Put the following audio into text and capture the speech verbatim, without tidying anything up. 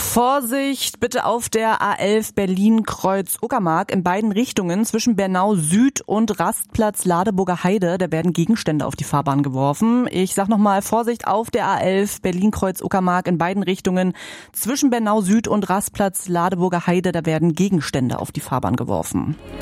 Vorsicht bitte auf der A elf Berlin-Kreuz-Uckermark in beiden Richtungen zwischen Bernau Süd und Rastplatz Ladeburger Heide. Da werden Gegenstände auf die Fahrbahn geworfen. Ich sag nochmal, Vorsicht auf der A elf Berlin-Kreuz-Uckermark in beiden Richtungen zwischen Bernau Süd und Rastplatz Ladeburger Heide. Da werden Gegenstände auf die Fahrbahn geworfen.